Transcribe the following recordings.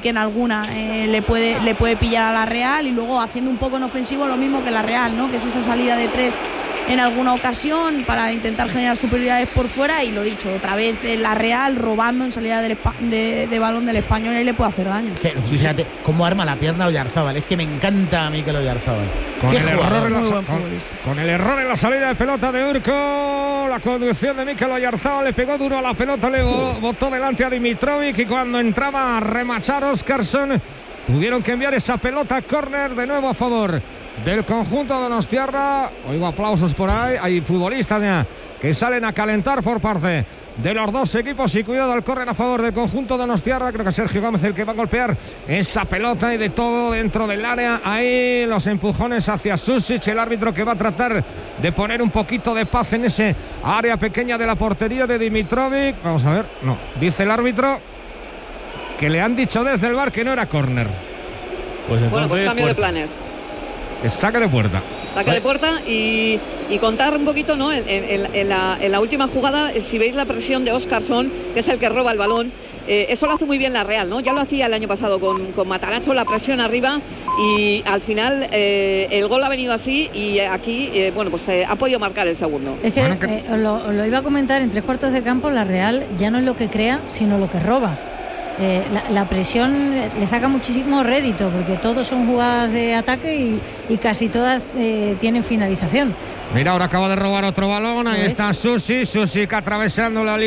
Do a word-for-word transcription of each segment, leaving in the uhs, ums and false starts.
que en alguna eh, le puede le puede pillar a la Real, y luego haciendo un poco en ofensivo lo mismo que la Real, ¿no? Que es esa salida de tres en alguna ocasión para intentar generar superioridades por fuera, y lo dicho, otra vez la Real robando en salida del de, de balón del Español, y le puede hacer daño. Que, fíjate cómo arma la pierna Oyarzábal, es que me encanta a mí que lo Oyarzábal. Con, el error en la, con, con el error en la salida de pelota de Urco, la conducción de Mikel Oyarzábal, le pegó duro a la pelota, le botó delante a Dimitrovic, y cuando entraba a remachar Óscarsson, tuvieron que enviar esa pelota a córner de nuevo a favor del conjunto donostiarra. Oigo aplausos por ahí, hay futbolistas ya que salen a calentar por parte de los dos equipos, y cuidado al córner a favor del conjunto donostiarra. Creo que Sergio Gómez el que va a golpear esa pelota, y de todo dentro del área. Ahí los empujones hacia Susic, el árbitro que va a tratar de poner un poquito de paz en ese área pequeña de la portería de Dimitrovic. Vamos a ver, no, dice el árbitro que le han dicho desde el bar que no era córner. Pues entonces, bueno, pues cambio pues, de planes. Que saque de puerta. Saque de puerta y, y contar un poquito, ¿no? En, en, en, la, en la última jugada, si veis la presión de Óscarsson, que es el que roba el balón, eh, eso lo hace muy bien la Real, ¿no? Ya lo hacía el año pasado con, con Matarazzo, la presión arriba, y al final eh, el gol ha venido así, y aquí, eh, bueno, pues eh, ha podido marcar el segundo. Es que, bueno, que... Eh, os, lo, os lo iba a comentar, en tres cuartos de campo la Real ya no es lo que crea, sino lo que roba. Eh, la, la presión le saca muchísimo rédito, porque todos son jugadas de ataque y, y casi todas eh, tienen finalización. Mira, ahora acaba de robar otro balón. Ahí pues... está Susic, Susic atravesando la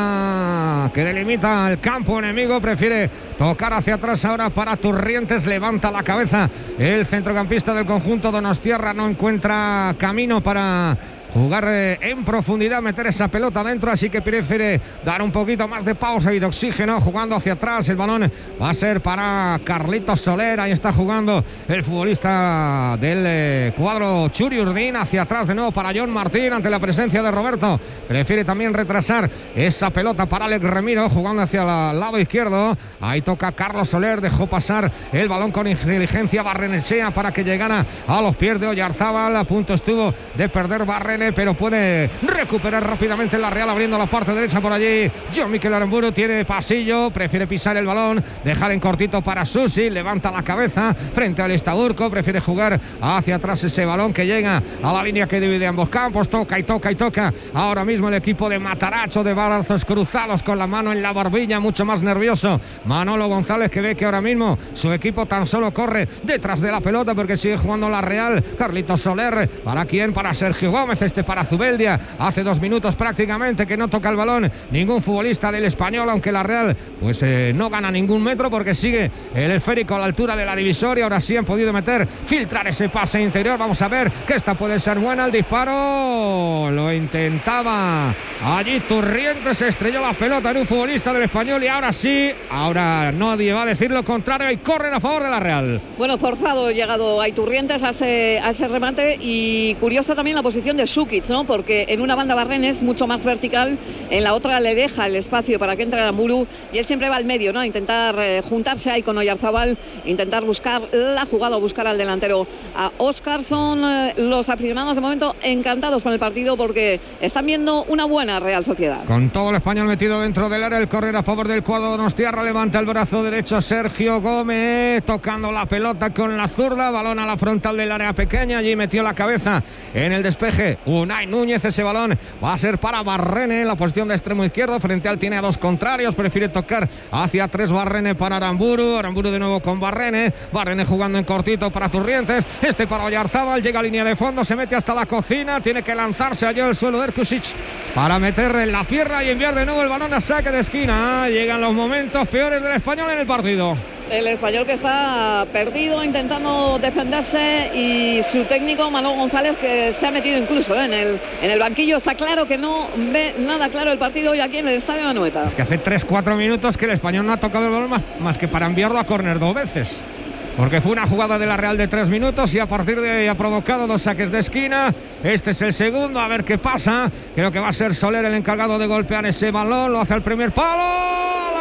línea que delimita el campo enemigo. Prefiere tocar hacia atrás ahora para Turrientes. Levanta la cabeza el centrocampista del conjunto donostiarra. No encuentra camino para jugar eh, en profundidad, meter esa pelota dentro, así que prefiere dar un poquito más de pausa y de oxígeno, jugando hacia atrás. El balón va a ser para Carlitos Soler. Ahí está jugando el futbolista del eh, cuadro Churi Urdin. Hacia atrás de nuevo para John Martín, ante la presencia de Roberto. Prefiere también retrasar esa pelota para Alex Remiro, jugando hacia el lado izquierdo. Ahí toca Carlos Soler, dejó pasar el balón con inteligencia Barrenechea para que llegara a los pies de Oyarzábal. A punto estuvo de perder Barrene, pero puede recuperar rápidamente la Real, abriendo la parte derecha por allí. John Mikel Aramburu tiene pasillo, prefiere pisar el balón, dejar en cortito para Susi, levanta la cabeza frente al Estadurco, prefiere jugar hacia atrás ese balón que llega a la línea que divide ambos campos. Toca y toca y toca ahora mismo el equipo de Matarazzo, de brazos cruzados con la mano en la barbilla, mucho más nervioso Manolo González, que ve que ahora mismo su equipo tan solo corre detrás de la pelota porque sigue jugando la Real. Carlitos Soler, ¿para quién? Para Sergio Gómez, este para Zubeldia. Hace dos minutos prácticamente que no toca el balón ningún futbolista del Español, aunque la Real pues eh, no gana ningún metro porque sigue el esférico a la altura de la divisoria. Ahora sí han podido meter, filtrar ese pase interior. Vamos a ver que esta puede ser buena. El disparo lo intentaba allí Turrientes, se estrelló la pelota en un futbolista del Español, y ahora sí, ahora nadie va a decir lo contrario, y corren a favor de la Real. Bueno, forzado llegado a Iturrientes a ese, a ese remate, y curiosa también la posición de Sukic, ¿no? Porque en una banda Barrene es mucho más vertical, en la otra le deja el espacio para que entre Aramburu, y él siempre va al medio, ¿no? A intentar eh, juntarse ahí con Oyarzábal, intentar buscar la jugada o buscar al delantero, a Óscarsson. Eh, los aficionados de momento encantados con el partido porque están viendo una buena Real Sociedad. Con todo el Español metido dentro del área, el córner a favor del cuadro donostiarra. Levanta el brazo derecho Sergio Gómez, tocando la pelota con la zurda, balón a la frontal del área pequeña, allí metió la cabeza en el despeje Unai Núñez. Ese balón va a ser para Barrene en la posición de extremo izquierdo, frente al tiene a dos contrarios, prefiere tocar hacia tres Barrene para Aramburu, Aramburu de nuevo con Barrene, Barrene jugando en cortito para Turrientes, este para Oyarzábal, llega a línea de fondo, se mete hasta la cocina, tiene que lanzarse allí al suelo de Erkusic para meter en la pierna y enviar de nuevo el balón a saque de esquina. Llegan los momentos peores del Español en el partido. El Español que está perdido intentando defenderse, y su técnico Manolo González, que se ha metido incluso ¿eh? en, el, en el banquillo. Está claro que no ve nada claro el partido hoy aquí en el estadio de Anoeta. Es que hace tres cuatro minutos que el Español no ha tocado el balón más, más que para enviarlo a córner dos veces, porque fue una jugada de la Real de tres minutos y a partir de ahí ha provocado dos saques de esquina. Este es el segundo, a ver qué pasa. Creo que va a ser Soler el encargado de golpear ese balón, lo hace al primer palo, a la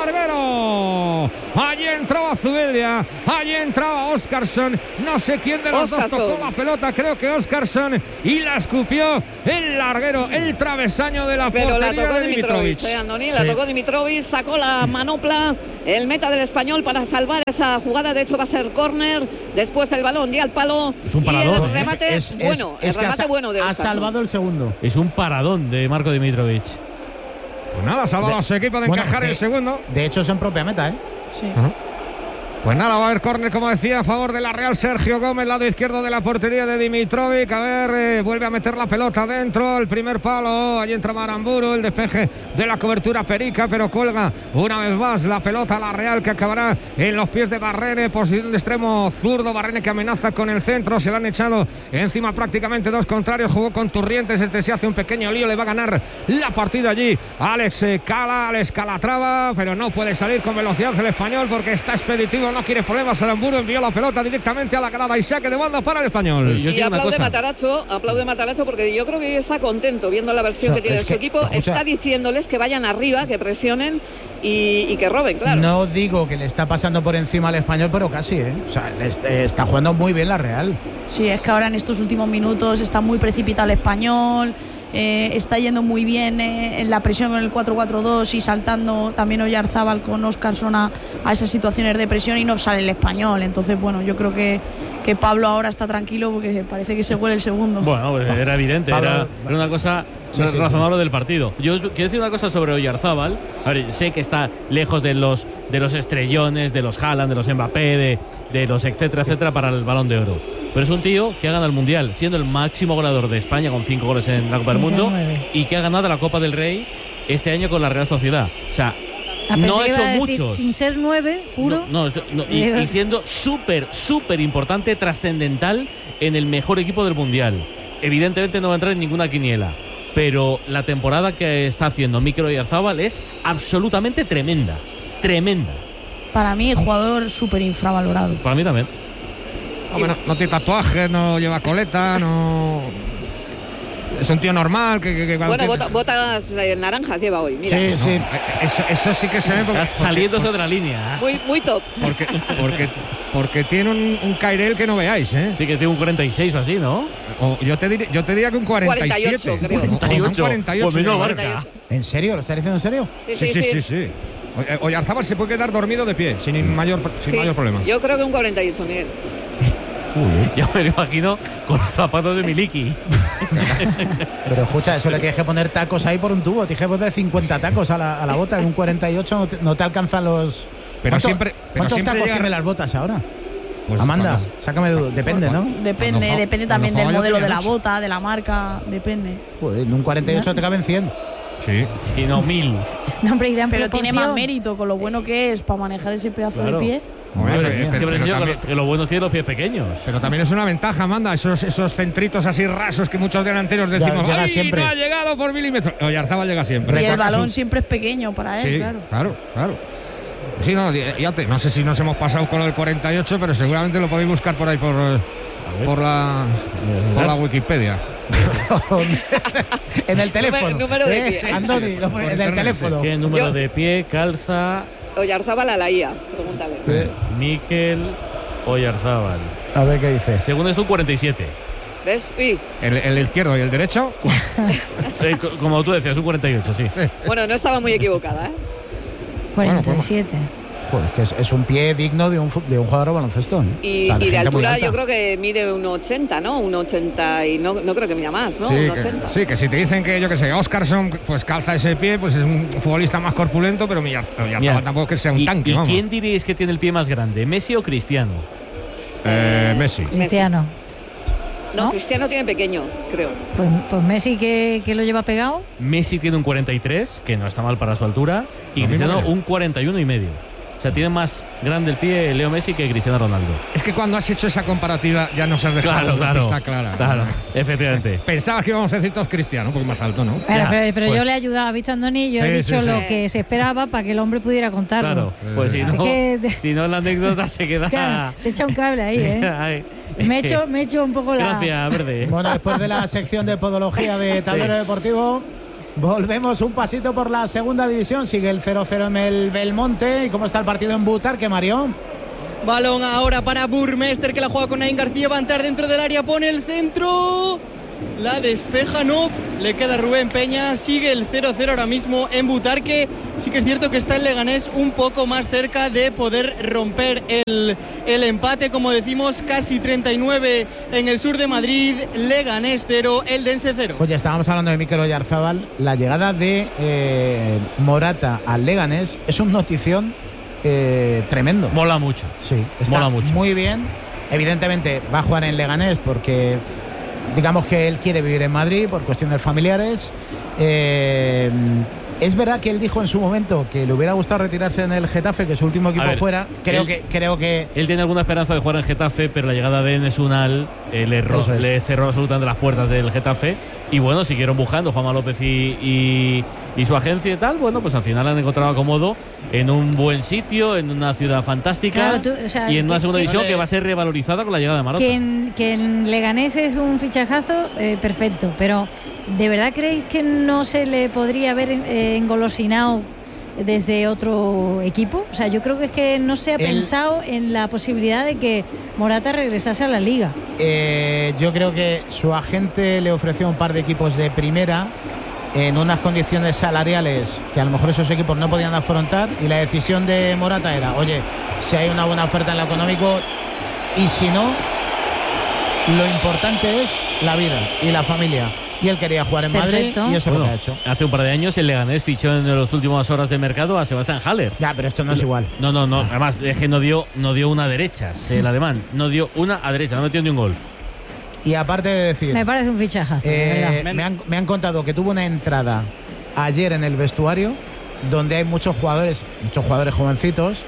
larguero. Allí entraba Zubeldia, allí entraba Óscarson. No sé quién de los Óscarson. dos tocó la pelota, creo que Óscarson, y la escupió el larguero, el travesaño de la Pero portería la tocó de Dimitrovic, eh, Andoni, la sí. tocó Dimitrovic, sacó la manopla, el meta del Español para salvar esa jugada. De hecho va a ser córner, después el balón dio al palo. Es un paradón, y el remate es, es, bueno, es, el remate ha, bueno de ha Óscarson. salvado el segundo. Es un paradón de Marco Dimitrovic. Pues nada, ha salvado a su equipo de bueno, encajar de, el segundo. De hecho es en propia meta, ¿eh? Sí. Ajá. Pues nada, va a haber córner, como decía, a favor de la Real. Sergio Gómez, lado izquierdo de la portería de Dimitrovic. A ver, eh, vuelve a meter la pelota dentro, el primer palo. Allí entra Maramburu, el despeje de la cobertura Perica, pero cuelga una vez más la pelota a la Real, que acabará en los pies de Barrene. Posición de extremo zurdo, Barrene que amenaza con el centro. Se le han echado encima prácticamente dos contrarios. Jugó con Turrientes, este se hace un pequeño lío, le va a ganar la partida allí Alex Cala, Alex Calatrava, pero no puede salir con velocidad el español porque está expeditivo. No quiere problemas, Aramburu envió la pelota directamente a la grada y saque de banda para el español. Y aplaude Matarazzo, aplaude Matarazzo porque yo creo que está contento viendo la versión o sea, que tiene su que, equipo. Escucha, está diciéndoles que vayan arriba, que presionen y, y que roben, claro. No digo que le está pasando por encima al español, pero casi, ¿eh? O sea, le está, está jugando muy bien la Real. Sí, es que ahora en estos últimos minutos está muy precipitado el español. Eh, está yendo muy bien eh, en la presión con el cuatro cuatro dos y saltando también Oyarzábal con Óscarson a, a esas situaciones de presión y no sale el español. Entonces, bueno, yo creo que, que Pablo ahora está tranquilo porque parece que se huele el segundo. Bueno, pues era evidente, Pablo, era, era una cosa sí, sí, razonable sí. del partido. Yo quiero decir una cosa sobre Oyarzábal. A ver, sé que está lejos de los, de los estrellones, de los Haaland, de los Mbappé, de, de los etcétera, etcétera para el Balón de Oro. Pero es un tío que ha ganado el Mundial, siendo el máximo goleador de España con cinco goles en sí, la Copa sí, del Mundo y que ha ganado la Copa del Rey este año con la Real Sociedad. O sea, a no ha hecho muchos. Sin ser nueve, puro. No, no, no, y, y siendo súper, súper importante, trascendental en el mejor equipo del Mundial. Evidentemente no va a entrar en ninguna quiniela, pero la temporada que está haciendo Mikel Oyarzábal es absolutamente tremenda. Tremenda. Para mí, jugador súper infravalorado. Para mí también. No, no, no tiene tatuajes, no lleva coleta, no. Es un tío normal que, que, que bueno, tiene... bota, botas eh, naranjas lleva hoy, mira. Sí, sí. No, eso, eso sí que se ve porque, está saliéndose porque, de la línea. Muy, muy top. Porque, porque, porque tiene un, un Cairel que no veáis, ¿eh? Sí, que tiene un cuarenta y seis o así, ¿no? O yo te diría, yo te diría que un cuarenta y siete. cuarenta y ocho, creo. cuarenta y ocho. cuarenta y ocho. Pues no marca. ¿En serio? ¿Lo estás diciendo en serio? Sí, sí, sí. sí, sí, sí. Oyarzábal se puede quedar dormido de pie, sin mayor, sin sí, mayor problema. Yo creo que un cuarenta y ocho, Miguel. Ya me lo imagino con los zapatos de Miliki. Pero escucha, eso le tienes que poner tacos ahí por un tubo. Tienes que poner cincuenta tacos a la, a la bota. En un cuarenta y ocho no te, no te alcanzan los. Pero siempre. Pero ¿Cuántos siempre tacos llega... tienen las botas ahora? Pues Amanda, cuando, sácame duda. Depende, ¿no? Depende, cuando, depende también del modelo de la mucho. bota, de la marca. Depende. Joder, en un cuarenta y ocho ¿no? te caben cien. Sí. Y no mil. No, hombre, irán pero tiene más mérito con lo bueno que es para manejar ese pedazo claro. de pie. Hombre, siempre pero, siempre pero, pero también, que lo bueno tiene los pies pequeños. Pero también es una ventaja, Amanda, esos, esos centritos así rasos que muchos delanteros decimos, ya, ¡ay, siempre. no ha llegado por milímetros! Oyarzábal llega siempre. Y el balón un... siempre es pequeño para él, sí, claro. claro, claro. Sí, no, ya te, no sé si nos hemos pasado con lo del cuarenta y ocho, pero seguramente lo podéis buscar por ahí por, por, la, por la Wikipedia. En el teléfono. Número, número de pie. ¿Eh? Andoni, lo, en el teléfono. ¿Qué número Yo... de pie calza Oyarzábal a la I A? Pregúntale. ¿Eh? Mikel Oyarzábal. A ver qué dice. Según esto, un cuarenta y siete. ¿Ves? Uy. ¿El, el izquierdo y el derecho? eh, como tú decías, un cuarenta y ocho, sí. sí. Bueno, no estaba muy equivocada, ¿eh? cuarenta y siete. Bueno, pues que es, es un pie digno de un, de un jugador de baloncesto, ¿eh? Y, o sea, y de altura yo creo que mide un ochenta, ¿no? Un ochenta y no, no creo que mida más, ¿no? Sí, un que, sí, que si te dicen que yo que sé, Óscarson pues calza ese pie, pues es un futbolista más corpulento, pero Oyarzábal tampoco que sea un ¿Y, tanque. ¿Y vamos. quién diríais que tiene el pie más grande, Messi o Cristiano? Eh, Messi. Cristiano. No, ¿no? Cristiano tiene pequeño, creo. Pues, pues Messi, que, que lo lleva pegado. Messi tiene un cuarenta y tres, que no está mal para su altura, y Lo Cristiano mismo, un cuarenta y uno y medio. O sea, tiene más grande el pie Leo Messi que Cristiano Ronaldo. Es que cuando has hecho esa comparativa ya nos has dejado Claro, una claro. pista clara. Claro, efectivamente. Pensabas que íbamos a decir todos Cristiano, un poco más alto, ¿no? Pero, Ya, pero, pero pues. yo le he ayudado, ¿viste, Andoni? Yo Sí, he dicho sí, lo sí. que se esperaba para que el hombre pudiera contarlo. Claro, pues si Así no, que- si no la anécdota se queda... Claro, te echa un cable ahí, ¿eh? Ay, Me he hecho, me he hecho un poco la... Gracias, Verde. Bueno, después de la sección de podología de Tablero Sí. Deportivo, Volvemos un pasito por la segunda división. Sigue el cero cero en el Belmonte. ¿Y cómo está el partido en Butarque, Mario? Balón ahora para Burmester, que la juega con Nain García. Va a entrar dentro del área, pone el centro. La despeja, no. Le queda Rubén Peña. Sigue el cero cero ahora mismo en Butarque. Sí que es cierto que está el Leganés un poco más cerca de poder romper el, el empate. Como decimos, casi treinta y nueve en el sur de Madrid. Leganés cero, Eldense cero. Oye, estábamos hablando de Mikel Oyarzábal. La llegada de eh, Morata al Leganés es un notición eh, tremendo. Mola mucho. Sí, está Mola mucho. Muy bien. Evidentemente va a jugar en Leganés porque digamos que él quiere vivir en Madrid por cuestiones familiares. Eh, es verdad que él dijo en su momento que le hubiera gustado retirarse en el Getafe, que su último equipo ver, fuera. Creo él, que creo que él tiene alguna esperanza de jugar en Getafe, pero la llegada de Enes Unal eh, le, ro- es. le cerró absolutamente las puertas del Getafe. Y bueno, siguieron buscando Juanma López y, y, y su agencia y tal. Bueno, pues al final han encontrado acomodo en un buen sitio, en una ciudad fantástica. Claro, tú, o sea, y en una que, segunda que, división vale. que va a ser revalorizada con la llegada de Marota. Que en, que en Leganés es un fichajazo, eh, perfecto, pero ¿de verdad creéis que no se le podría haber eh, engolosinado desde otro equipo? O sea, yo creo que es que no se ha El, pensado en la posibilidad de que Morata regresase a la Liga. Eh, yo creo que su agente le ofreció un par de equipos de primera en unas condiciones salariales que a lo mejor esos equipos no podían afrontar, y la decisión de Morata era, oye, si hay una buena oferta en lo económico, y si no, lo importante es la vida y la familia. Y él quería jugar en Perfecto. Madrid y eso Bueno, es lo que ha hecho. hace un par de años el Leganés fichó en las últimas horas de mercado a Sebastián Haller. Ya, pero esto no es igual. No, no, no. Además, es que no dio, no dio una a derechas, el alemán. No dio una a derecha, no metió ni un gol. Y aparte de decir, Me parece un fichajazo, de eh, verdad. me, han, me han contado que tuvo una entrada ayer en el vestuario donde hay muchos jugadores, muchos jugadores jovencitos.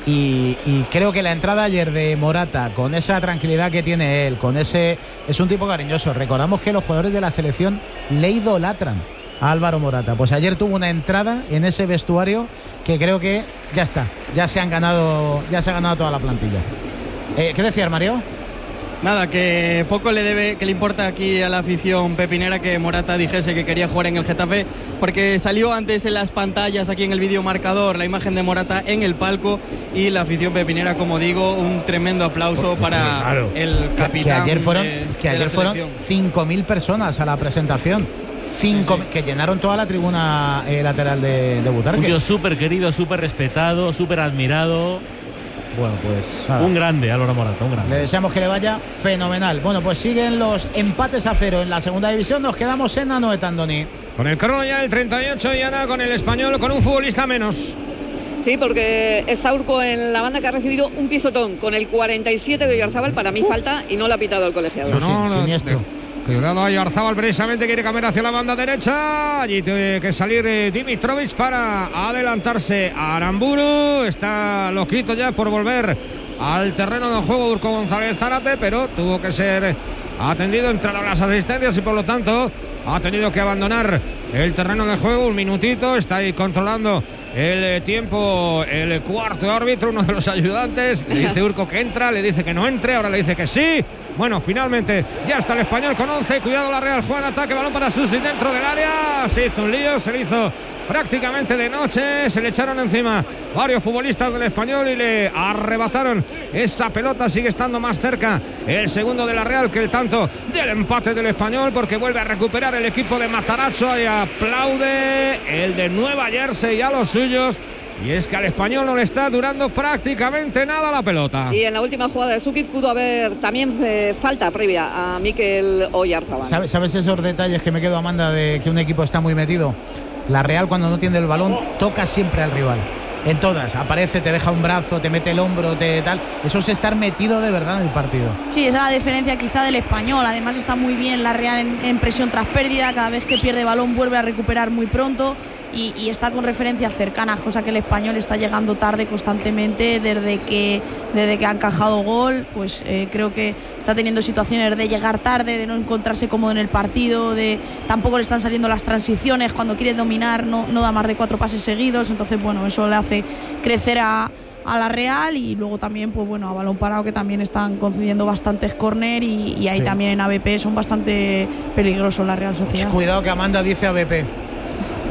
Y, y creo que la entrada ayer de Morata, con esa tranquilidad que tiene él, con ese, es un tipo cariñoso. Recordamos que los jugadores de la selección le idolatran a Álvaro Morata. Pues ayer tuvo una entrada en ese vestuario que creo que ya está, ya se han ganado, ya se ha ganado toda la plantilla. Eh, ¿Qué decías, Mario? Nada, que poco le debe, que le importa aquí a la afición pepinera que Morata dijese que quería jugar en el Getafe, porque salió antes en las pantallas, aquí en el vídeo marcador, la imagen de Morata en el palco, y la afición pepinera, como digo, un tremendo aplauso para claro. el capitán. Que, que ayer fueron, de, que de ayer la fueron selección. cinco mil personas a la presentación. Cinco, Sí, sí. que llenaron toda la tribuna eh, lateral de, de Butarque. Un tío súper querido, súper respetado, súper admirado. Bueno, pues Nada. un grande, Álvaro Morata, un Le grande. deseamos que le vaya fenomenal. Bueno, pues siguen los empates a cero en la segunda división. Nos quedamos en Anoeta, Andoni. Con el crono ya el treinta y ocho y ahora con el Español con un futbolista menos. Sí, porque está Urco en la banda, que ha recibido un pisotón con el cuarenta y siete de Oyarzábal. Para mí falta y no lo ha pitado el colegiado. Sí, sí, siniestro. Cuidado, Oyarzábal precisamente quiere cambiar hacia la banda derecha. Allí tiene que salir eh, Dimitrovic para adelantarse a Aramburu. Está loquito ya por volver al terreno de juego Urco González Zárate, pero tuvo que ser atendido, entraron las asistencias y por lo tanto ha tenido que abandonar el terreno de juego un minutito. Está ahí controlando el eh, tiempo el cuarto árbitro, uno de los ayudantes. Le dice Urco que entra, le dice que no entre, ahora le dice que sí. Bueno, finalmente ya está el Español con once. Cuidado, la Real juega en ataque, balón para Susi dentro del área. Se hizo un lío, se le hizo prácticamente de noche, se le echaron encima varios futbolistas del Español y le arrebataron esa pelota. Sigue estando más cerca el segundo de la Real que el tanto del empate del Español, porque vuelve a recuperar el equipo de Matarazzo y aplaude el de Nueva Jersey a los suyos. Y es que al Español no le está durando prácticamente nada la pelota. Y en la última jugada de Sukic pudo haber también eh, falta previa a Mikel Oyarzábal. ¿Sabes, ¿Sabes esos detalles que me quedo, Amanda, de que un equipo está muy metido? La Real, cuando no tiene el balón, toca siempre al rival. En todas, aparece, te deja un brazo, te mete el hombro, te tal. Eso es estar metido de verdad en el partido. Sí, esa es la diferencia quizá del Español. Además está muy bien la Real en, en presión tras pérdida. Cada vez que pierde balón vuelve a recuperar muy pronto. Y, y está con referencias cercanas, cosa que el Español está llegando tarde constantemente desde que desde que ha encajado gol. Pues eh, creo que está teniendo situaciones de llegar tarde, de no encontrarse cómodo en el partido, de tampoco le están saliendo las transiciones, cuando quiere dominar no, no da más de cuatro pases seguidos. Entonces bueno, eso le hace crecer a a la Real. Y luego también pues bueno, a balón parado, que también están concediendo bastantes córner y, y ahí Sí. también en A B P son bastante peligrosos la Real Sociedad. Cuidado que Amanda dice A B P.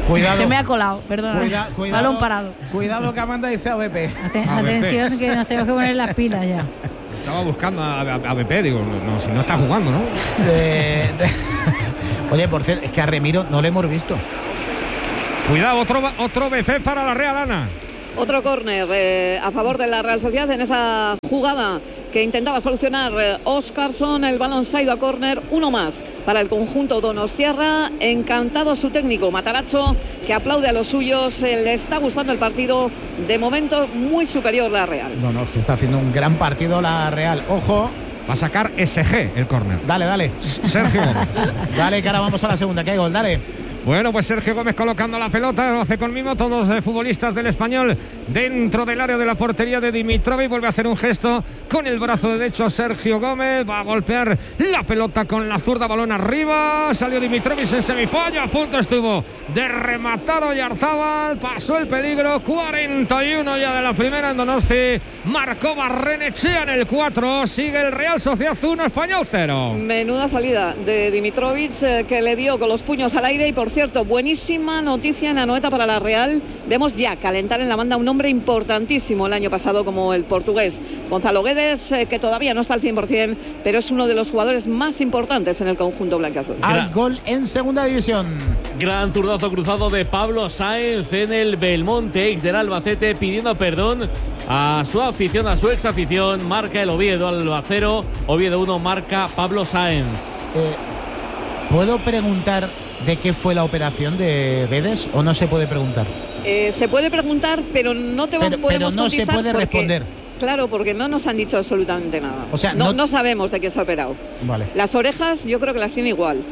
Cuidado. Se me ha colado, perdón. Cuida, cuidado, balón parado. Cuidado que Amanda dice A B P. Aten atención, que nos tenemos que poner las pilas ya. Estaba buscando a, a, a B P, digo, no, si no está jugando, ¿no? De, de... Oye, por cierto, es que a Remiro no lo hemos visto. Cuidado, otro, otro B P para la Real, Ana. Otro córner eh, a favor de la Real Sociedad en esa jugada que intentaba solucionar eh, Óscarson. El balón se ha ido a córner, uno más para el conjunto donostiarra. Encantado su técnico Matarazzo, que aplaude a los suyos. Eh, le está gustando el partido, de momento muy superior la Real. No, no, es que está haciendo un gran partido la Real. Ojo. Va a sacar S G el córner. Dale, dale. Sergio. Dale, que ahora vamos a la segunda, que hay gol, dale. Bueno, pues Sergio Gómez colocando la pelota, lo hace con mimo, todos los futbolistas del Español dentro del área de la portería de Dimitrovic. Vuelve a hacer un gesto con el brazo derecho Sergio Gómez, va a golpear la pelota con la zurda, balón arriba, salió Dimitrovic en semifalla, a punto estuvo de rematar Oyarzábal, pasó el peligro, cuarenta y uno ya de la primera en Donosti, marcó Barrenechea en el cuatro, sigue el Real Sociedad uno, Español cero. Menuda salida de Dimitrovic, eh, que le dio con los puños al aire. Y por cierto, buenísima noticia en Anoeta para la Real. Vemos ya calentar en la banda un hombre importantísimo el año pasado como el portugués Gonzalo Guedes, eh, que todavía no está al cien por cien, pero es uno de los jugadores más importantes en el conjunto blanquiazul. Al gol en segunda división. Gran zurdazo cruzado de Pablo Sáenz en el Belmonte, ex del Albacete, pidiendo perdón a su afición, a su ex afición. Marca el Oviedo, Albacero, Oviedo uno, marca Pablo Sáenz. Eh, ¿Puedo preguntar de qué fue la operación de Guedes o no se puede preguntar? Eh, se puede preguntar, pero no te pero, podemos pero no se puede porque, responder. Claro, porque no nos han dicho absolutamente nada. O sea, no, no, no sabemos de qué se ha operado. Vale. Las orejas yo creo que las tiene igual.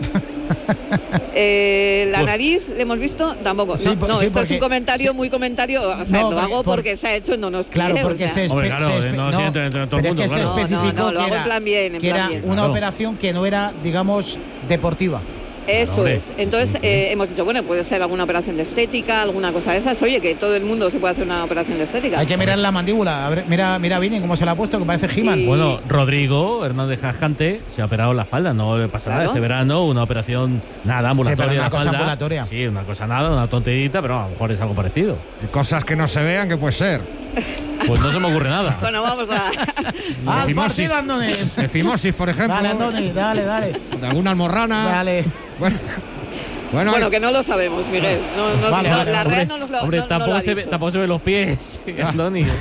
eh, la nariz, ¿le hemos visto? Tampoco. Sí, no, no sí, esto porque, es un comentario, sí, muy comentario. O sea, no, lo hago por, porque se ha hecho en Donosti. Claro, porque o sea. se, espe Hombre, claro, se espe no, no, entre, entre todo pero el mundo, es que claro. se especificó no, no, no, lo que hago era, en plan bien, en que plan era bien. una Claro. operación que no era, digamos, deportiva. Eso Claro, es. Entonces sí, sí. Eh, hemos dicho, bueno, puede ser alguna operación de estética, alguna cosa de esas. Oye, que todo el mundo se puede hacer una operación de estética. Hay que mirar la mandíbula. A ver, mira, mira Vini cómo se la ha puesto, que parece He-Man. Y- Bueno, Rodrigo Hernández Jascante se ha operado la espalda, no pasa nada Claro. este verano, una operación nada ambulatoria. Sí, pero una de la cosa espalda. ambulatoria. Sí, una cosa nada, una tonterita, pero a lo mejor es algo parecido. Y cosas que no se vean, que puede ser. Pues no se me ocurre nada. Bueno, vamos a. ¡Al Fimosis. partido, Andoni! De fimosis, por ejemplo. Dale, Andoni, dale, dale. De alguna almorrana. Dale. Bueno, bueno, Bueno, hay- que no lo sabemos, Miguel. No, no, Vale, no, vale, la hombre, Real no nos lo, Hombre, no- no lo tampoco, ha se ve, dicho. tampoco se ven los pies, Andoni. No,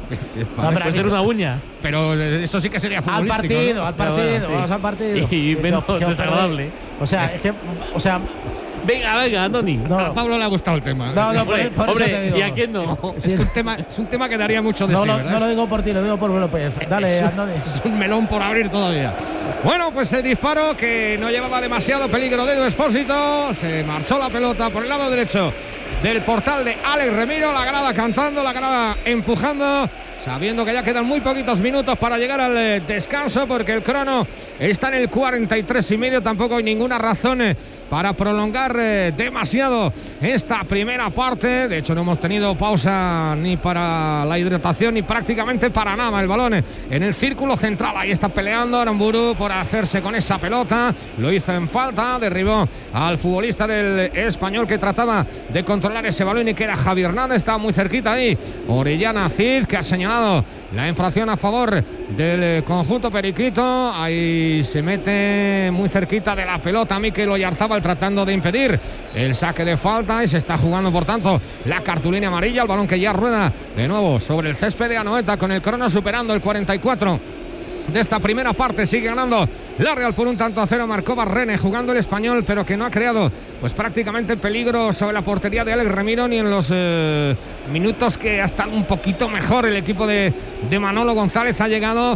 pero Puede ser una uña. Pero eso sí que sería Al futbolístico, partido, ¿no? al partido, Pero bueno, sí. vamos al partido. Y menos Que- que os desagradable. perdéis. O sea, es que, o sea, Venga, venga, Andoni. no, A Pablo le ha gustado el tema. no, no, por, Hombre, por eso hombre, te digo. ¿y a quién no? Es, que un tema, es un tema que daría mucho de No, sí, lo, ¿verdad? no lo digo por ti, lo digo por López. Dale, es, un, Andoni. es un melón por abrir todavía. Bueno, pues el disparo que no llevaba demasiado peligro de Edu Expósito. Se marchó la pelota por el lado derecho del portal de Alex Remiro. La grada cantando, la grada empujando, sabiendo que ya quedan muy poquitos minutos para llegar al eh, descanso, porque el crono está en el cuarenta y tres y medio. Tampoco hay ninguna razón eh, para prolongar eh, demasiado esta primera parte. De hecho, no hemos tenido pausa ni para la hidratación ni prácticamente para nada. El balón eh, en el círculo central, ahí está peleando Aramburu por hacerse con esa pelota. Lo hizo en falta, derribó al futbolista del Español que trataba de controlar ese balón y que era Javier Hernández. Estaba muy cerquita ahí Orellana Cid, que ha señalado la infracción a favor del conjunto periquito. Ahí se mete muy cerquita de la pelota Mikel Oyarzábal, tratando de impedir el saque de falta, y se está jugando por tanto la cartulina amarilla. El balón que ya rueda de nuevo sobre el césped de Anoeta, con el crono superando el cuarenta y cuatro de esta primera parte. Sigue ganando la Real por un tanto a cero. Marcó Barrene jugando el Español, pero que no ha creado pues prácticamente peligro sobre la portería de Alex Remiro, ni en los eh, minutos que ha estado un poquito mejor el equipo de, de Manolo González. Ha llegado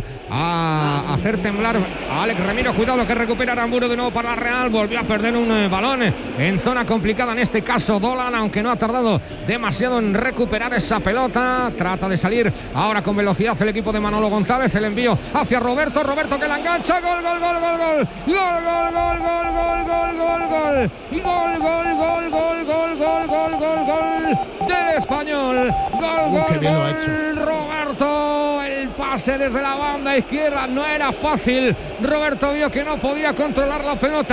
a hacer temblar a Alex Remiro. Cuidado que recupera Aramburu de nuevo para la Real. Volvió a perder un eh, balón en zona complicada, en este caso Dolan, aunque no ha tardado demasiado en recuperar esa pelota. Trata de salir ahora con velocidad el equipo de Manolo González. El envío hacia Roberto, Roberto que la engancha. Gol, gol, gol, gol, gol. Gol, gol, gol, gol, gol, gol, gol, gol. Y gol, gol, gol, gol, gol, gol, gol, gol, gol del Español. Gol, Uh, gol, qué bien lo ha gol. hecho. Roberto, el pase desde la banda izquierda no era fácil. Roberto vio que no podía controlar la pelota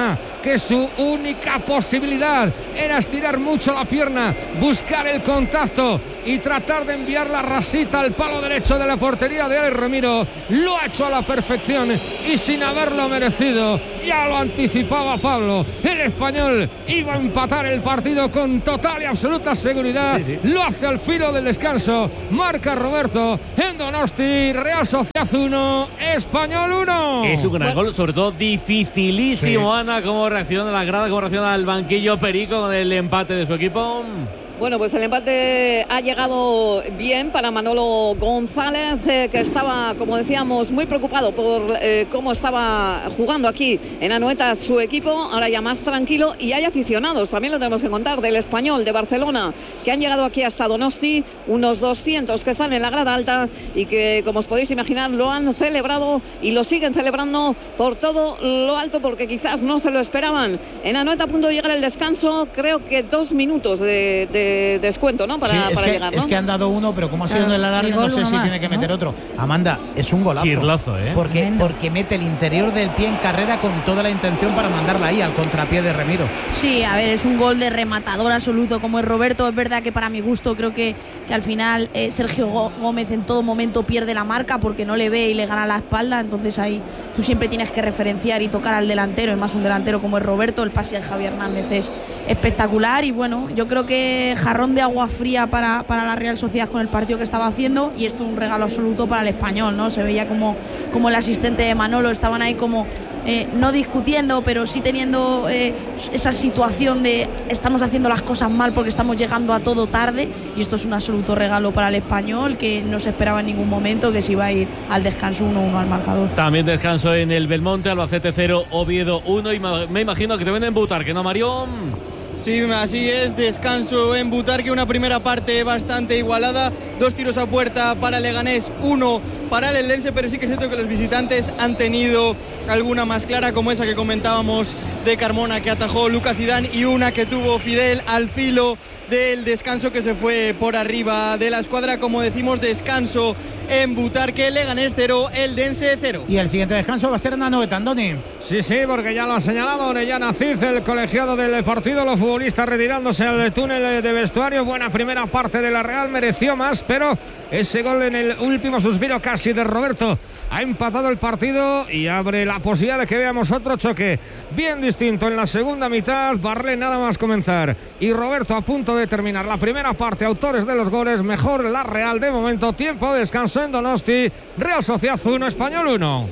que su única posibilidad era estirar mucho la pierna, buscar el contacto y tratar de enviar la rasita al palo derecho de la portería de Alex Remiro. Lo ha hecho a la perfección y sin haberlo merecido. Ya lo anticipaba Pablo. El español iba a empatar el partido con total y absoluta seguridad. Sí, sí. Lo hace al filo del descanso. Marca Roberto en Donosti. Real Sociedad uno, Español uno. Es un gran bueno. gol, sobre todo dificilísimo, sí. Ana, cómo reacciona la grada, cómo reacciona el banquillo Perico con el empate de su equipo. Bueno, pues el empate ha llegado bien para Manolo González, eh, que estaba, como decíamos, muy preocupado por eh, cómo estaba jugando aquí en Anoeta su equipo. Ahora ya más tranquilo, y hay aficionados, también lo tenemos que contar, del Español de Barcelona, que han llegado aquí hasta Donosti, unos doscientos que están en la grada alta y que, como os podéis imaginar, lo han celebrado y lo siguen celebrando por todo lo alto, porque quizás no se lo esperaban. En Anoeta a punto de llegar el descanso, creo que dos minutos de, de descuento, ¿no? Para, sí, para que, llegar, ¿no? Es que han dado uno, pero como ha sido claro, en el alargue, no sé si más, tiene que meter ¿no? otro. Amanda, es un golazo. Chirlazo, ¿eh? Porque, porque mete el interior del pie en carrera con toda la intención para mandarla ahí al contrapié de Remiro. Sí, a ver, es un gol de rematador absoluto como es Roberto. Es verdad que para mi gusto creo que, que al final eh, Sergio Gómez en todo momento pierde la marca porque no le ve y le gana la espalda. Entonces ahí tú siempre tienes que referenciar y tocar al delantero, y más un delantero como es Roberto. El pase de Javi Hernández es espectacular y bueno, yo creo que jarrón de agua fría para, para la Real Sociedad con el partido que estaba haciendo, y esto es un regalo absoluto para el español, ¿no? Se veía como, como el asistente de Manolo estaban ahí como eh, no discutiendo, pero sí teniendo eh, esa situación de estamos haciendo las cosas mal porque estamos llegando a todo tarde, y esto es un absoluto regalo para el español, que no se esperaba en ningún momento que se iba a ir al descanso uno uno al marcador. También descanso en el Belmonte, Albacete cero, Oviedo uno, y me imagino que te ven en Butarque, ¿no, Mario? Sí, así es, descanso en Butarque, una primera parte bastante igualada, dos tiros a puerta para Leganés, uno para el Eldense, pero sí que es cierto que los visitantes han tenido alguna más clara, como esa que comentábamos de Carmona que atajó Lucas Zidane, y una que tuvo Fidel al filo del descanso que se fue por arriba de la escuadra. Como decimos, descanso en Butarque, Leganés cero, Eldense cero. Y el siguiente descanso va a ser en Anoeta, Andoni. Sí, sí, porque ya lo ha señalado Orellana Cid, el colegiado del partido, los futbolistas retirándose al túnel de vestuario. Buena primera parte de la Real, mereció más, pero ese gol en el último suspiro casi de Roberto ha empatado el partido y abre la posibilidad de que veamos otro choque bien distinto en la segunda mitad. Barlé nada más comenzar y Roberto a punto de terminar la primera parte, autores de los goles. Mejor la Real de momento. Tiempo de descanso en Donosti. Real Sociedad uno, Español uno.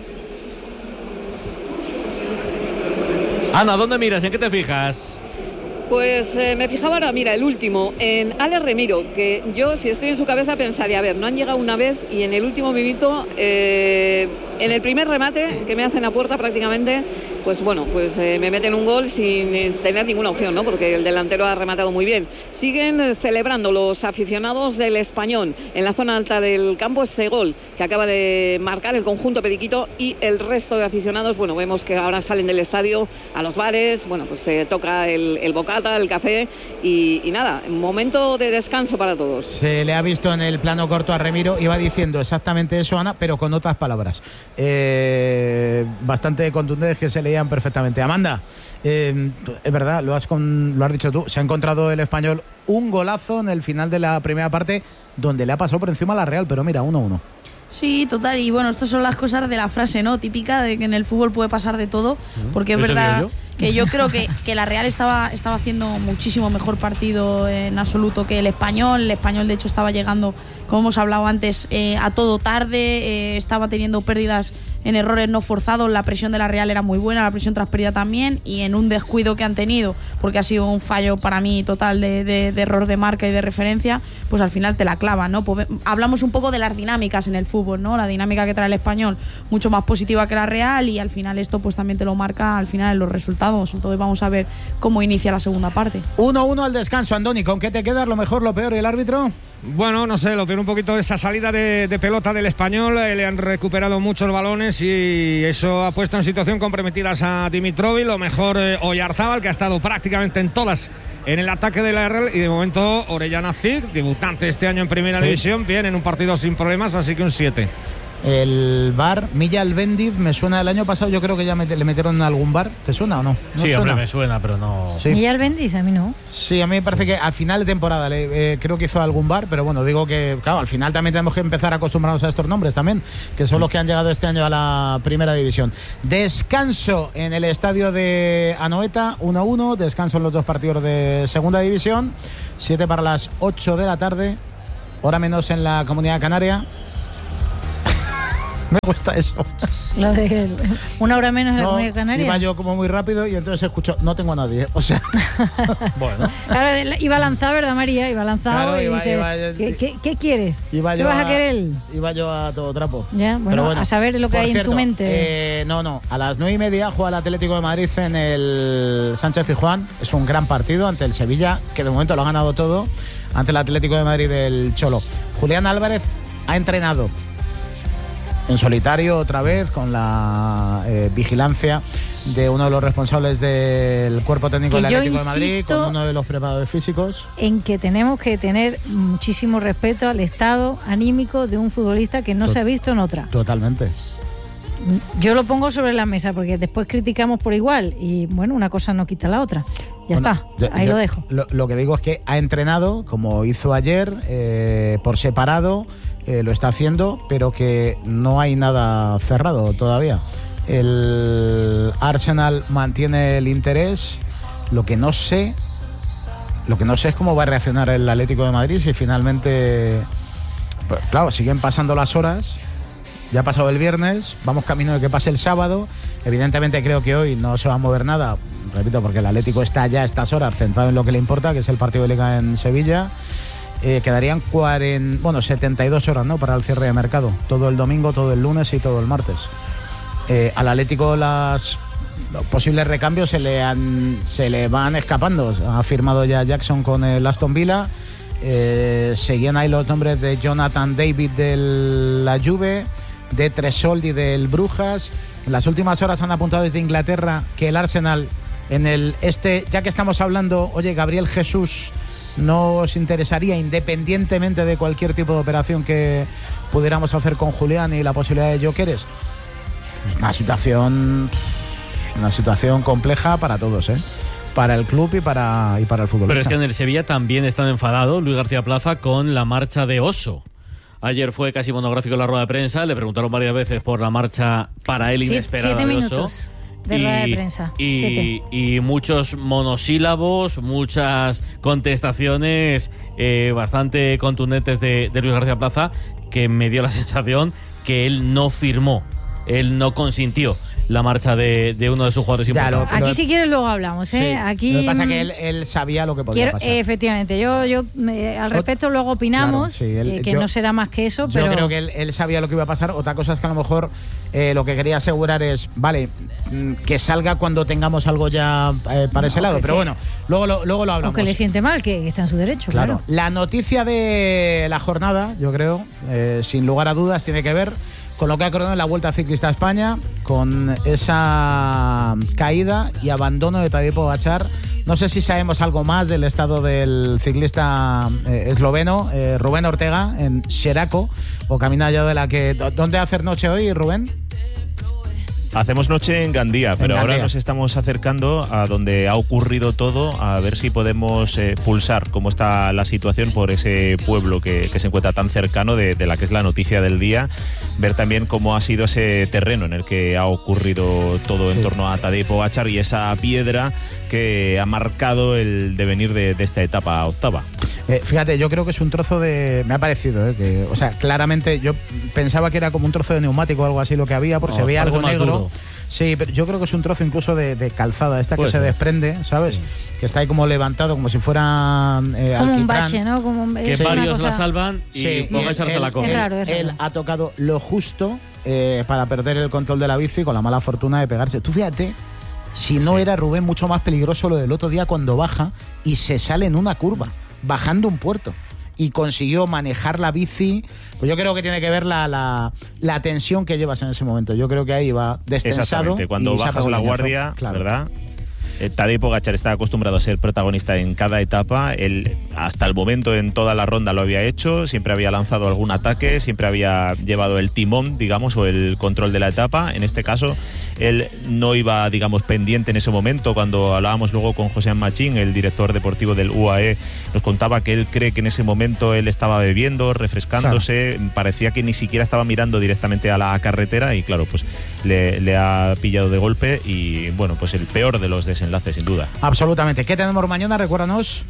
Ana, ¿dónde miras? ¿En qué te fijas? Pues eh, me fijaba ahora, mira, el último, en Alex Remiro, que yo, si estoy en su cabeza, pensaría, a ver, no han llegado una vez, y en el último minuto, eh, en el primer remate que me hacen a puerta prácticamente, pues bueno, pues eh, me meten un gol sin eh, tener ninguna opción, ¿no? Porque el delantero ha rematado muy bien. Siguen eh, celebrando los aficionados del Español en la zona alta del campo ese gol que acaba de marcar el conjunto periquito, y el resto de aficionados, bueno, vemos que ahora salen del estadio a los bares, bueno, pues se eh, toca el, el bocata, el café y, y nada, momento de descanso para todos. Se le ha visto en el plano corto a Remiro, iba diciendo exactamente eso, Ana, pero con otras palabras eh, bastante contundentes que se leían perfectamente. Amanda, eh, es verdad, lo has, con, lo has dicho tú, se ha encontrado el Español un golazo en el final de la primera parte donde le ha pasado por encima a la Real, pero mira, uno uno. Sí, total, y bueno, estas son las cosas de la frase, ¿no? Típica de que en el fútbol puede pasar de todo, porque es verdad yo? que yo creo que, que la Real estaba, estaba haciendo muchísimo mejor partido en absoluto que el Español. El Español, de hecho, estaba llegando, como hemos hablado antes, eh, a todo tarde, eh, estaba teniendo pérdidas en errores no forzados. La presión de la Real era muy buena, la presión tras pérdida también, y en un descuido que han tenido, porque ha sido un fallo para mí total de, de, de error de marca y de referencia, pues al final te la clavan, ¿no? Pues hablamos un poco de las dinámicas en el fútbol, ¿no? La dinámica que trae el Español mucho más positiva que la Real, y al final esto pues también te lo marca al final en los resultados. Entonces vamos a ver cómo inicia la segunda parte. uno uno al descanso, Andoni. ¿Con qué te quedas? ¿Lo mejor, lo peor y el árbitro? Bueno, no sé, lo peor un poquito de esa salida de, de pelota del Español. Eh, le han recuperado muchos balones y eso ha puesto en situación comprometidas a Dimitrovic. Lo mejor eh, Oyarzábal, que ha estado prácticamente en todas en el ataque de la Real, y de momento Orellana Cid, debutante este año en Primera sí. División, bien en un partido sin problemas, así que un siete. El bar Milla Albendiz me suena, el año pasado yo creo que ya me, le metieron en algún bar. ¿Te suena o no? ¿No sí, suena? hombre, me suena, pero no... Sí. Milla Albendiz, a mí no. Sí, a mí me parece que al final de temporada le, eh, creo que hizo algún bar, pero bueno, digo que, claro, al final también tenemos que empezar a acostumbrarnos a estos nombres también, que son los que han llegado este año a la primera división. Descanso en el estadio de Anoeta, uno a uno, descanso en los dos partidos de segunda división, siete para las ocho de la tarde, hora menos en la Comunidad Canaria. Me gusta eso. Lo de una hora menos en no, la Comunidad Canaria. Iba yo como muy rápido y entonces escucho, no tengo a nadie. O sea, bueno. Claro, iba a lanzar, ¿verdad, María? Iba a lanzar Claro, y iba, dice, iba, ¿qué, qué, ¿qué quieres? Iba ¿Qué yo vas a, a querer? Iba yo a todo trapo. Ya, bueno, bueno, a saber lo que por hay cierto, en tu mente. Eh, no, no. A las nueve y media juega el Atlético de Madrid en el Sánchez Pizjuán. Es un gran partido ante el Sevilla, que de momento lo ha ganado todo, ante el Atlético de Madrid del Cholo. Julián Álvarez ha entrenado en solitario otra vez, con la eh, vigilancia de uno de los responsables del cuerpo técnico del Atlético de Madrid, con uno de los preparadores físicos. En que tenemos que tener muchísimo respeto al estado anímico de un futbolista que no Tot- se ha visto en otra. Totalmente. Yo lo pongo sobre la mesa porque después criticamos por igual y bueno, una cosa no quita la otra. Ya bueno, está, yo, ahí yo, lo dejo. Lo, lo que digo es que ha entrenado, como hizo ayer, eh, por separado. Eh, lo está haciendo, pero que no hay nada cerrado todavía. El Arsenal mantiene el interés. Lo que no sé, lo que no sé es cómo va a reaccionar el Atlético de Madrid si finalmente, pues claro, siguen pasando las horas. Ya ha pasado el viernes, vamos camino de que pase el sábado. Evidentemente creo que hoy no se va a mover nada, repito, porque el Atlético está ya a estas horas centrado en lo que le importa, que es el partido de Liga en Sevilla. Eh, quedarían cuarenta, bueno, setenta y dos horas, ¿no?, para el cierre de mercado. Todo el domingo, todo el lunes y todo el martes. Eh, al Atlético las los posibles recambios se le, han, se le van escapando. Ha firmado ya Jackson con el Aston Villa. Eh, seguían ahí los nombres de Jonathan David de la Juve, de Tresoldi del Brujas. En las últimas horas han apuntado desde Inglaterra que el Arsenal en el este, ya que estamos hablando, oye, Gabriel Jesús, ¿no os interesaría, independientemente de cualquier tipo de operación que pudiéramos hacer con Julián y la posibilidad de Gyökeres? Una situación, una situación compleja para todos, ¿eh? Para el club y para, y para el futbolista. Pero es que en el Sevilla también están enfadados Luis García Plaza con la marcha de Oso. Ayer fue casi monográfico en la rueda de prensa, le preguntaron varias veces por la marcha para él inesperada siete, siete de Oso. minutos. De rueda de prensa. Y, y muchos monosílabos, muchas contestaciones eh, bastante contundentes de, de Luis García Plaza, que me dio la sensación que él no firmó, él no consintió la marcha de, de uno de sus jugadores ya, importantes. Aquí si quieres luego hablamos, ¿eh? Sí. Aquí, lo que pasa es que él, él sabía lo que podía quiero, pasar. Eh, efectivamente, yo, yo eh, al respecto luego opinamos, claro, sí, él, eh, que yo, no será más que eso, yo pero... Yo creo que él, él sabía lo que iba a pasar. Otra cosa es que a lo mejor eh, lo que quería asegurar es, vale, que salga cuando tengamos algo ya eh, para no, ese lado, pero bueno, luego lo, luego lo hablamos. Aunque le siente mal, que está en su derecho, claro. claro. La noticia de la jornada, yo creo, eh, sin lugar a dudas, tiene que ver con lo que ha coronado en la Vuelta Ciclista a España, con esa caída y abandono de Tadej Pogačar. No sé si sabemos algo más del estado del ciclista eh, esloveno, eh, Rubén Ortega, en Xeraco, o camina allá de la que... ¿Dónde hacer noche hoy, Rubén? Hacemos noche en Gandía, pero en Gandía. Ahora nos estamos acercando a donde ha ocurrido todo, a ver si podemos eh, pulsar cómo está la situación por ese pueblo que, que se encuentra tan cercano de, de la que es la noticia del día, ver también cómo ha sido ese terreno en el que ha ocurrido todo en sí. torno a Tadej Pogačar y esa piedra que ha marcado el devenir de, de esta etapa octava. Eh, fíjate, yo creo que es un trozo de... Me ha parecido, eh, que, o sea, claramente yo pensaba que era como un trozo de neumático o algo así lo que había, porque no, se veía algo negro. Duro. Sí, pero yo creo que es un trozo incluso de, de calzada, esta Puede que ser. se desprende, ¿sabes? Sí. Que está ahí como levantado, como si fuera eh, como alquitrán. un bache, ¿no? Como un... Que sí. varios cosa... la salvan y sí, Pogačar se la coge. Es raro, es raro. Él ha tocado lo justo eh, para perder el control de la bici con la mala fortuna de pegarse. Tú fíjate, si no sí. era, Rubén, mucho más peligroso lo del otro día cuando baja y se sale en una curva, bajando un puerto. Y consiguió manejar la bici. Pues yo creo que tiene que ver la, la, la tensión que llevas en ese momento. Yo creo que ahí va destensado. Exactamente, cuando bajas la guardia, claro. ¿verdad? eh, Tadej Pogačar está acostumbrado a ser protagonista en cada etapa. Él hasta el momento en toda la ronda lo había hecho, siempre había lanzado algún ataque, siempre había llevado el timón, digamos, o el control de la etapa. En este caso, él no iba, digamos, pendiente en ese momento. Cuando hablábamos luego con José Machín, el director deportivo del U A E, nos contaba que él cree que en ese momento él estaba bebiendo, refrescándose, claro. Parecía que ni siquiera estaba mirando directamente a la carretera y claro, pues le, le ha pillado de golpe y bueno, pues el peor de los desenlaces, sin duda. Absolutamente. ¿Qué tenemos mañana? Recuérdanos.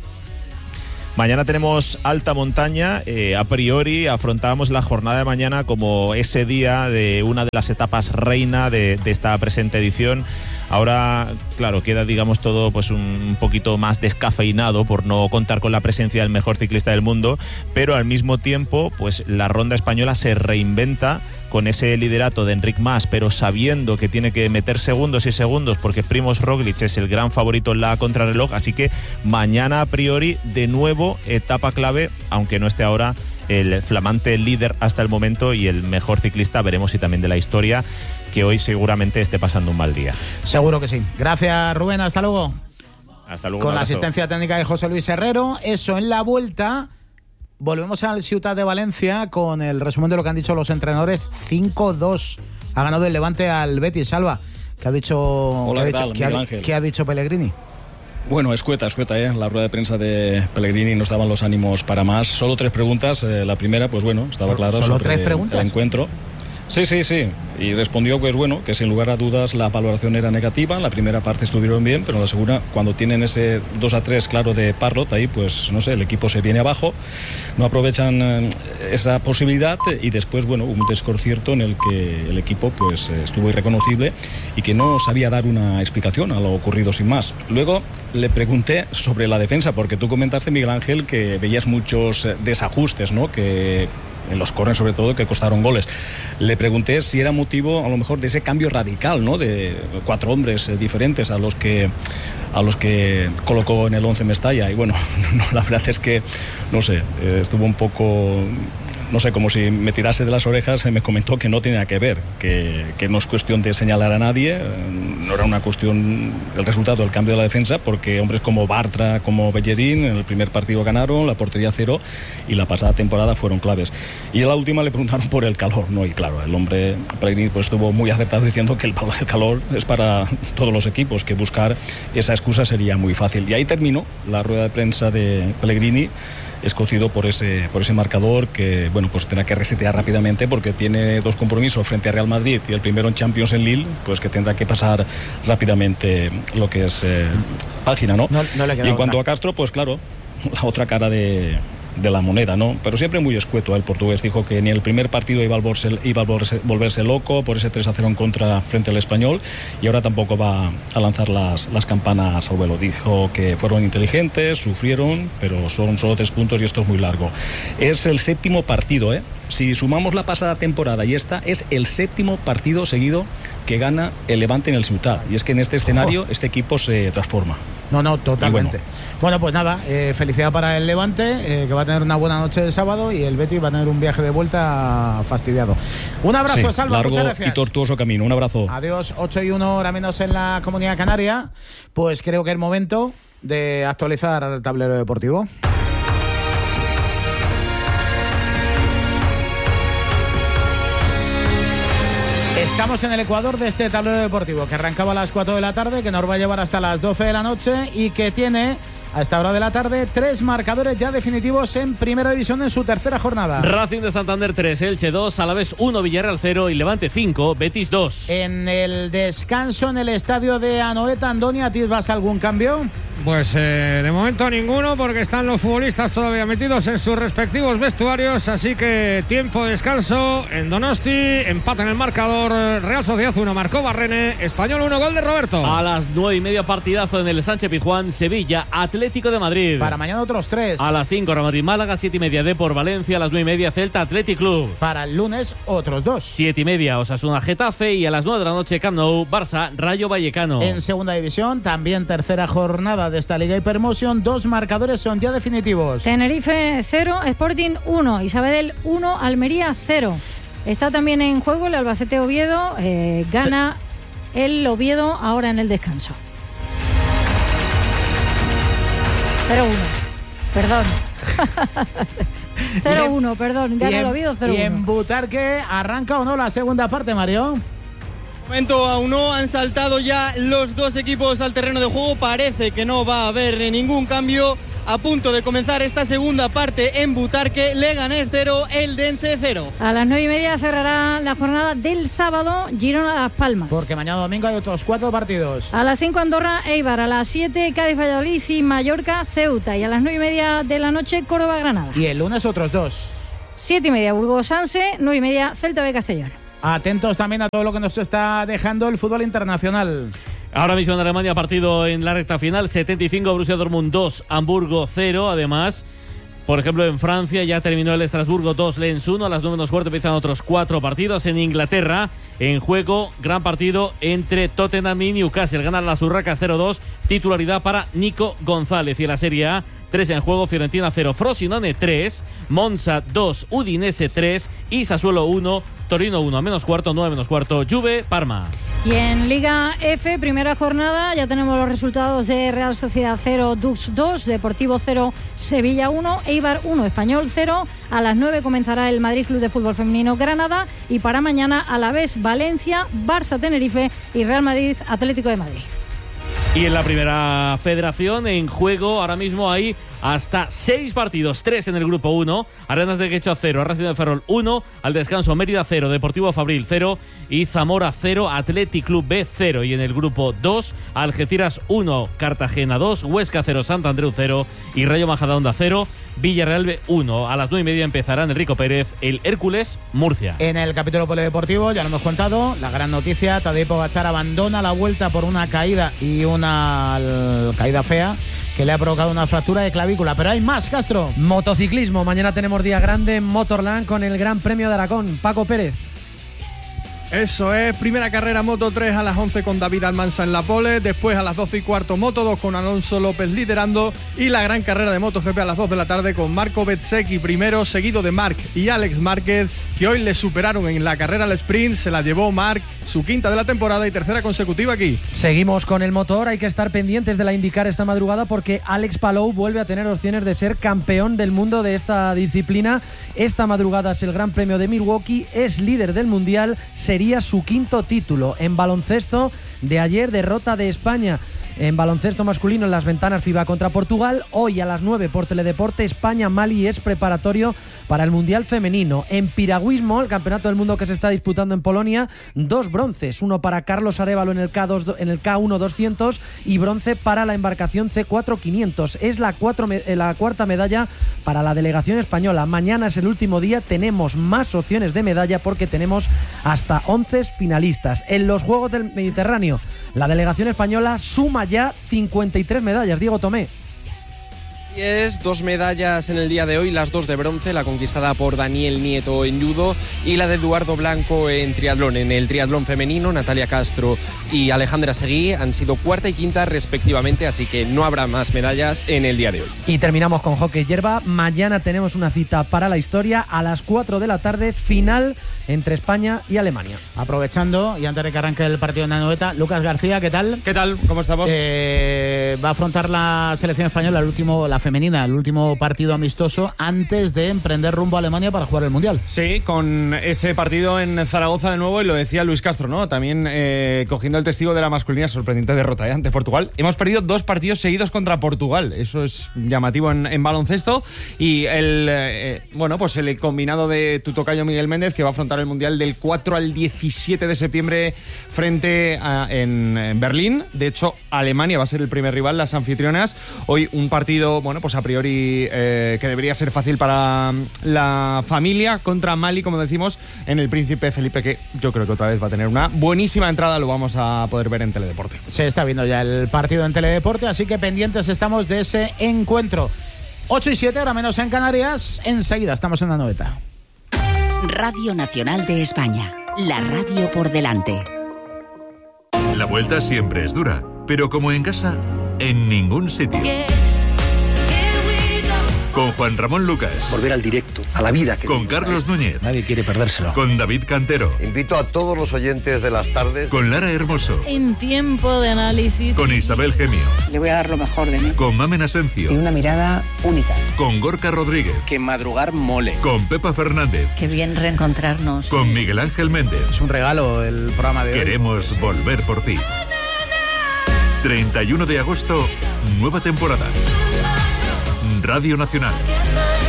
Mañana tenemos alta montaña. Eh, a priori afrontábamos la jornada de mañana como ese día de una de las etapas reina de, de esta presente edición. Ahora, claro, queda, digamos, todo pues un poquito más descafeinado por no contar con la presencia del mejor ciclista del mundo, pero al mismo tiempo, pues la ronda española se reinventa con ese liderato de Enric Mas, pero sabiendo que tiene que meter segundos y segundos porque Primož Roglič es el gran favorito en la contrarreloj, así que mañana a priori de nuevo etapa clave, aunque no esté ahora el flamante líder hasta el momento y el mejor ciclista, veremos si también de la historia, que hoy seguramente esté pasando un mal día. Seguro que sí. Gracias, Rubén, hasta luego. Hasta luego. Con la asistencia técnica de José Luis Herrero. Eso en la vuelta. Volvemos al Ciutat de Valencia con el resumen de lo que han dicho los entrenadores. cinco dos. Ha ganado el Levante al Betis. Salva, ¿qué ha dicho, Hola, ¿qué ha ¿qué dicho, tal, ¿qué Miguel ha, Ángel? ¿qué ha dicho Pellegrini? Bueno, escueta, escueta, ¿eh? La rueda de prensa de Pellegrini nos daban los ánimos para más. Solo tres preguntas. Eh, la primera, pues bueno, estaba claro ¿Solo sobre tres preguntas? el encuentro. Sí, sí, sí. Y respondió pues bueno, que sin lugar a dudas la valoración era negativa. En la primera parte estuvieron bien, pero en la segunda, cuando tienen ese dos a tres claro de Parrot, ahí pues no sé, el equipo se viene abajo, no aprovechan eh, esa posibilidad y después, bueno, un desconcierto en el que el equipo pues estuvo irreconocible y que no sabía dar una explicación a lo ocurrido sin más. Luego le pregunté sobre la defensa, porque tú comentaste, Miguel Ángel, que veías muchos desajustes, ¿no? Que en los corners sobre todo, que costaron goles. Le pregunté si era motivo a lo mejor de ese cambio radical, ¿no? De cuatro hombres eh, diferentes a los que a los que colocó en el once Mestalla, y bueno, no, la verdad es que no sé, eh, estuvo un poco, no sé, como si me tirase de las orejas. Me comentó que no tenía que ver, que, que no es cuestión de señalar a nadie, no era una cuestión del resultado del cambio de la defensa, porque hombres como Bartra, como Bellerín en el primer partido ganaron, la portería cero, y la pasada temporada fueron claves. Y en la última le preguntaron por el calor, ¿no? Y claro, el hombre Pellegrini pues estuvo muy acertado diciendo que el, el calor es para todos los equipos, que buscar esa excusa sería muy fácil. Y ahí terminó la rueda de prensa de Pellegrini, escocido por ese por ese marcador que bueno, pues tendrá que resetear rápidamente, porque tiene dos compromisos frente a Real Madrid y el primero en Champions en Lille, pues que tendrá que pasar rápidamente lo que es eh, página, ¿no? No, no le queda y en cuanto otra. a Castro, pues claro, la otra cara de de la moneda, ¿no? Pero siempre muy escueto. El portugués dijo que ni el primer partido iba a volverse, iba a volverse, volverse loco por ese tres a cero en contra frente al Español, y ahora tampoco va a lanzar las, las campanas al vuelo. Dijo que fueron inteligentes, sufrieron, pero son solo tres puntos y esto es muy largo. Es el séptimo partido, ¿eh? Si sumamos la pasada temporada y esta, es el séptimo partido seguido que gana el Levante en el Ciutat. Y es que en este escenario este equipo se transforma. No, no, totalmente. Bueno. Bueno, pues nada, eh, felicidad para el Levante, eh, que va a tener una buena noche de sábado, y el Betis va a tener un viaje de vuelta fastidiado. Un abrazo, Sí, Salva, largo muchas gracias. y tortuoso camino. Un abrazo. Adiós, ocho y uno, hora menos en la Comunidad Canaria. Pues creo que es momento de actualizar el tablero deportivo. Estamos en el ecuador de este tablero deportivo, que arrancaba a las cuatro de la tarde, que nos va a llevar hasta las doce de la noche y que tiene a esta hora de la tarde tres marcadores ya definitivos en Primera División en su tercera jornada. Racing de Santander tres, Elche dos, Alavés uno, Villarreal cero y Levante cinco, Betis dos. En el descanso en el estadio de Anoeta, Andoni, ¿a ti vas algún cambio? Pues eh, de momento ninguno, porque están los futbolistas todavía metidos en sus respectivos vestuarios, así que tiempo de descanso en Donosti, empate en el marcador, Real Sociedad uno, marcó Barrene, Español uno, gol de Roberto. A las nueve y media partidazo en el Sánchez Pizjuán, Sevilla, Atlético de Madrid. Para mañana otros tres. A las cinco, Real Madrid Málaga, siete y media Depor Valencia, a las nueve y media Celta Athletic Club. Para el lunes otros dos. Siete y media Osasuna Getafe y a las nueve de la noche Camp Nou, Barça Rayo Vallecano. En segunda división, también tercera jornada de esta Liga Hypermotion, dos marcadores son ya definitivos. Tenerife cero, Sporting uno y Sabadell uno, Almería cero. Está también en juego el Albacete Oviedo, eh, gana el Oviedo ahora en el descanso. cero uno. Perdón. cero uno, perdón. Ya no lo vi, cero uno. ¿Y en Butarque arranca o no la segunda parte, Mario? Momento aún no, han saltado ya los dos equipos al terreno de juego. Parece que no va a haber ningún cambio. A punto de comenzar esta segunda parte en Butarque. Leganés cero, Eldense cero. A las nueve y media cerrará la jornada del sábado, Girona Las Palmas. Porque mañana domingo hay otros cuatro partidos. A las cinco Andorra, Eibar. A las siete Cádiz, Valladolid y Mallorca, Ceuta. Y a las nueve y media de la noche, Córdoba, Granada. Y el lunes otros dos. Siete y media Burgos, Sanse. Nueve y media Celta B Castellón. Atentos también a todo lo que nos está dejando el fútbol internacional. Ahora mismo en Alemania, partido en la recta final, setenta y cinco, Borussia Dortmund dos, Hamburgo cero. Además, por ejemplo, en Francia ya terminó el Estrasburgo dos, Lens uno. A las nueve menos cuarto empiezan otros cuatro partidos. En Inglaterra, en juego, gran partido entre Tottenham y Newcastle. Ganan las Urracas cero dos, titularidad para Nico González. Y en la Serie A, tres en juego, Fiorentina cero, Frosinone tres, Monza dos, Udinese tres y Sassuolo uno, Torino uno. A menos cuarto, nueve menos cuarto, Juve, Parma. Y en Liga F, primera jornada, ya tenemos los resultados de Real Sociedad cero, Dux dos, Deportivo cero, Sevilla uno, Eibar uno, Español cero. A las nueve comenzará el Madrid Club de Fútbol Femenino Granada y para mañana Alavés Valencia, Barça Tenerife y Real Madrid Atlético de Madrid. Y en la primera federación, en juego, ahora mismo hay hasta seis partidos, tres en el grupo uno. Arenas de Quecho cero, Racing de Ferrol uno, al descanso Mérida cero, Deportivo Fabril cero y Zamora cero, Athletic Club B cero. Y en el grupo dos, Algeciras uno, Cartagena dos, Huesca cero, Sant Andreu cero y Rayo Majadahonda cero, Villarreal B uno. A las nueve y media empezará en Enrico Pérez el Hércules Murcia. En el capítulo polideportivo, ya lo hemos contado, la gran noticia, Tadej Pogačar abandona la Vuelta por una caída y una caída fea que le ha provocado una fractura de clavícula. Pero hay más, Castro. Motociclismo, mañana tenemos día grande en Motorland con el Gran Premio de Aragón. Paco Pérez. Eso es, primera carrera Moto tres a las once con David Almansa en la pole, después a las doce y cuarto Moto dos con Alonso López liderando y la gran carrera de MotoGP a las dos de la tarde con Marco Bezzecchi primero, seguido de Marc y Alex Márquez, que hoy le superaron en la carrera al sprint. Se la llevó Marc, su quinta de la temporada y tercera consecutiva aquí. Seguimos con el motor, hay que estar pendientes de la IndyCar esta madrugada porque Alex Palou vuelve a tener opciones de ser campeón del mundo de esta disciplina. Esta madrugada es el Gran Premio de Milwaukee, es líder del mundial, sería su quinto título. En baloncesto, de ayer derrota de España en baloncesto masculino en las ventanas FIBA contra Portugal. Hoy a las nueve por Teledeporte, España-Mali es preparatorio para el Mundial Femenino. En piragüismo, el campeonato del mundo que se está disputando en Polonia, dos bronces, uno para Carlos Arévalo en el K dos, en el K uno doscientos y bronce para la embarcación C cuatro quinientos. Es la, cuatro, la cuarta medalla para la delegación española. Mañana es el último día, tenemos más opciones de medalla porque tenemos hasta once finalistas. En los Juegos del Mediterráneo, la delegación española suma ya cincuenta y tres medallas. Diego Tomé. Es dos medallas en el día de hoy, las dos de bronce, la conquistada por Daniel Nieto en judo y la de Eduardo Blanco en triatlón. En el triatlón femenino, Natalia Castro y Alejandra Seguí han sido cuarta y quinta respectivamente, así que no habrá más medallas en el día de hoy. Y terminamos con hockey hierba. Mañana tenemos una cita para la historia a las cuatro de la tarde, final entre España y Alemania. Aprovechando, y antes de que arranque el partido en Anoeta, Lucas García, ¿qué tal? ¿Qué tal? ¿Cómo estamos? Eh, va a afrontar la selección española el último, la femenina, el último partido amistoso antes de emprender rumbo a Alemania para jugar el Mundial. Sí, con ese partido en Zaragoza de nuevo, y lo decía Luis Castro, ¿no? También eh, cogiendo el testigo de la masculina, sorprendente derrota ¿eh? ante Portugal. Hemos perdido dos partidos seguidos contra Portugal, eso es llamativo en, en baloncesto, y el eh, bueno, pues el combinado de tu tocayo Miguel Méndez, que va a afrontar el Mundial del cuatro al diecisiete de septiembre frente a en, en Berlín. De hecho, Alemania va a ser el primer rival, las anfitrionas. Hoy un partido, bueno, pues a priori eh, que debería ser fácil para la familia contra Mali, como decimos, en el Príncipe Felipe, que yo creo que otra vez va a tener una buenísima entrada. Lo vamos a poder ver en Teledeporte. Se está viendo ya el partido en Teledeporte, así que pendientes estamos de ese encuentro. ocho y siete, ahora menos en Canarias. Enseguida estamos en la Anoeta. Radio Nacional de España, la radio por delante. La vuelta siempre es dura, pero como en casa, en ningún sitio. Con Juan Ramón Lucas. Volver al directo, a la vida. Que con Carlos Núñez. Nadie quiere perdérselo. Con David Cantero. Invito a todos los oyentes de las tardes. Con Lara Hermoso. En tiempo de análisis. Con Isabel Gemio. Le voy a dar lo mejor de mí. Con Mamen Asencio. Y una mirada única. Con Gorka Rodríguez. Que madrugar mole. Con Pepa Fernández. Qué bien reencontrarnos. Con Miguel Ángel Méndez. Es un regalo el programa de hoy. Queremos volver por ti. treinta y uno de agosto, nueva temporada. Radio Nacional.